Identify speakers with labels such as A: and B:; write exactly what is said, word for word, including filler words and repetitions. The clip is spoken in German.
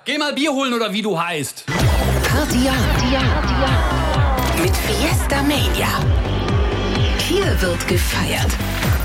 A: Geh mal Bier holen oder wie du heißt.
B: Party Mit Fiesta Mania. Hier wird gefeiert.